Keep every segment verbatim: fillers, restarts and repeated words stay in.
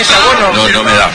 esa vos no? No, no me da.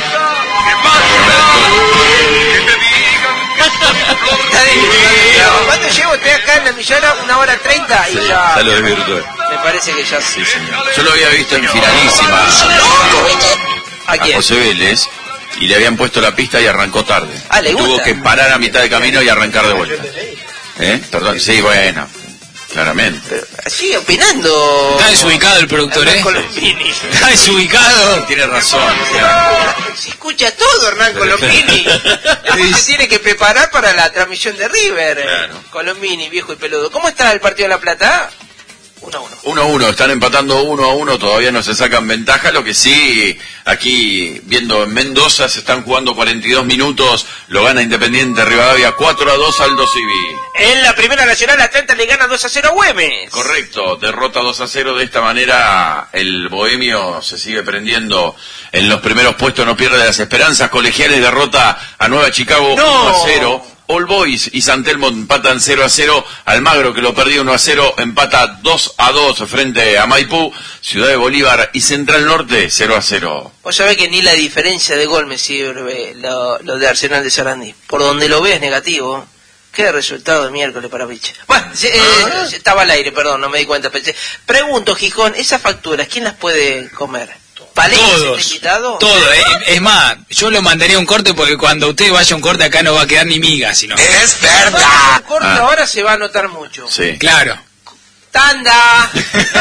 ¿Cuánto llevo? Estoy acá en la millona, una hora treinta y Sí, ya... ya lo desvirtué. Me parece que ya... Sí, señor. Yo lo había visto en finalísima ¿A a quién? José Vélez y le habían puesto la pista y arrancó tarde. Ah, ¿le Tuvo gusta? que parar a mitad de camino y arrancar de vuelta. ¿Eh? Perdón, sí, bueno, claramente. Pero, sigue opinando... Está desubicado el productor, Hernán ¿eh? Colombini. Está desubicado. Tiene razón. Se escucha todo, Hernán Colombini. Se tiene que preparar para la transmisión de River. Claro. Colombini, viejo y peludo. ¿Cómo está el partido de La Plata? uno a uno. uno a uno, están empatando uno a uno, todavía no se sacan ventaja, lo que sí, aquí viendo en Mendoza se están jugando cuarenta y dos minutos, lo gana Independiente Rivadavia cuatro a dos Aldo Civi. En la Primera Nacional, Atlanta le gana dos a cero a Güemes. Correcto, derrota dos a cero, de esta manera el Bohemio se sigue prendiendo en los primeros puestos, no pierde las esperanzas. Colegiales derrota a Nueva Chicago No. uno a cero. All Boys y San Telmo empatan cero a cero, Almagro, que lo perdió uno a cero, empata dos a dos frente a Maipú, Ciudad de Bolívar y Central Norte cero a cero. Vos sabés que ni la diferencia de gol me sirve lo, lo de Arsenal de Sarandí. Por donde lo ves negativo. Qué resultado de miércoles para Piche. Bueno, eh, Ah. estaba al aire, perdón, no me di cuenta. Pensé. Pregunto, Gijón, esas facturas, ¿quién las puede comer? ¿Palés está Todos, invitado? todo. Eh, es más, yo lo mandaría a un corte porque cuando usted vaya a un corte acá no va a quedar ni miga, sino. Es Cuando verdad. corte Ah. ahora se va a notar mucho. Sí. Claro. ¡Tanda!